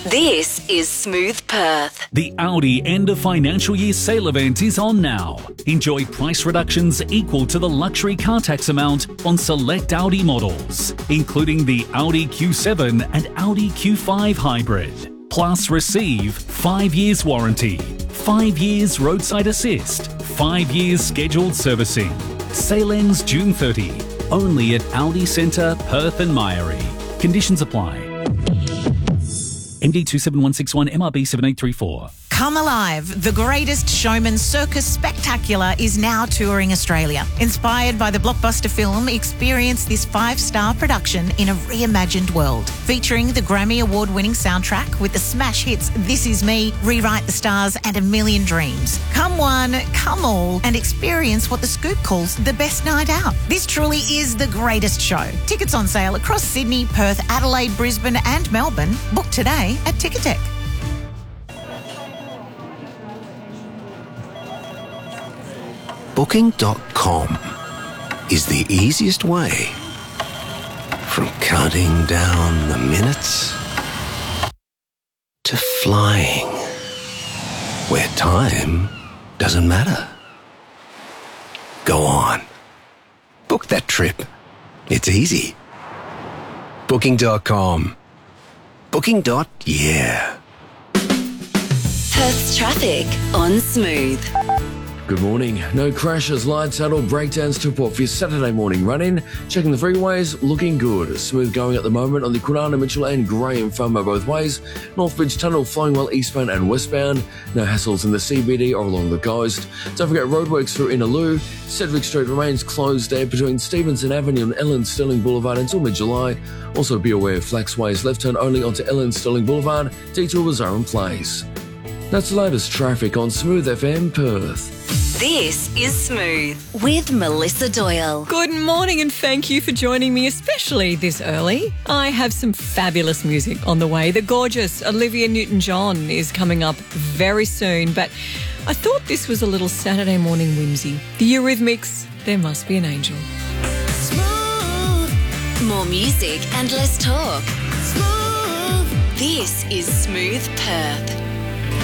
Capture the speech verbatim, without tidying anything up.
This is Smooth Perth. The Audi end of financial year sale event is on now. Enjoy price reductions equal to the luxury car tax amount on select Audi models, including the Audi Q seven and Audi Q five Hybrid. Plus receive five years warranty, five years roadside assist, five years scheduled servicing. Sale ends June thirtieth. Only at Audi Centre, Perth and Myrie. Conditions apply. M D two seven one six one, M R B seven eight three four. Come Alive, the Greatest Showman Circus Spectacular is now touring Australia. Inspired by the blockbuster film, experience this five-star production in a reimagined world. Featuring the Grammy Award-winning soundtrack with the smash hits This Is Me, Rewrite the Stars and A Million Dreams. Come one, come all, and experience what The Scoop calls the best night out. This truly is the greatest show. Tickets on sale across Sydney, Perth, Adelaide, Brisbane and Melbourne. Book today at Ticketek. Booking dot com is the easiest way from counting down the minutes to flying where time doesn't matter. Go on. Book that trip. It's easy. Booking dot com. Booking. Yeah. Perth's traffic on Smooth. Good morning. No crashes, lights out or breakdowns to report for your Saturday morning run-in. Checking the freeways, looking good. Smooth going at the moment on the Kwinana, Mitchell and Graham Farmer both ways. North Bridge Tunnel flowing well eastbound and westbound. No hassles in the C B D or along the coast. Don't forget roadworks through Innaloo. Sedgwick Street remains closed there between Stevenson Avenue and Ellen Sterling Boulevard until mid-July. Also be aware of Flaxways left turn only onto Ellen Sterling Boulevard. Detours are in place. That's the latest traffic on Smooth F M Perth. This is Smooth with Melissa Doyle. Good morning and thank you for joining me, especially this early. I have some fabulous music on the way. The gorgeous Olivia Newton-John is coming up very soon, but I thought this was a little Saturday morning whimsy. The Eurythmics, There Must Be an Angel. Smooth. More music and less talk. Smooth. This is Smooth Perth.